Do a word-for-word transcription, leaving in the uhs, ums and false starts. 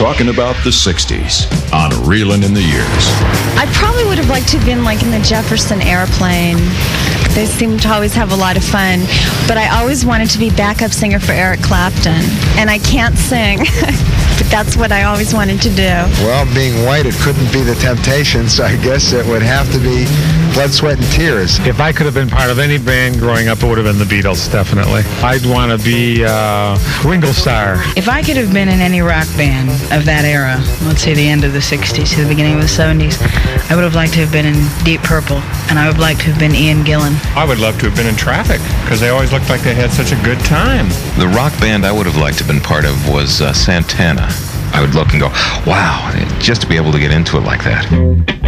talking about the sixties on Reelin' in the Years. I probably would have liked to have been like in the Jefferson Airplane. They seem to always have a lot of fun. But I always wanted to be backup singer for Eric Clapton. And I can't sing, but that's what I always wanted to do. Well, being white, it couldn't be the Temptations, so I guess it would have to be Blood, Sweat, and Tears. If I could have been part of any band growing up, it would have been the Beatles, definitely. I'd want to be uh, Ringo Starr. If I could have been in any rock band of that era, let's say the end of the sixties to the beginning of the seventies, I would have liked to have been in Deep Purple, and I would have liked to have been Ian Gillan. I would love to have been in Traffic, because they always looked like they had such a good time. The rock band I would have liked to have been part of was uh, Santana. I would look and go, wow, just to be able to get into it like that.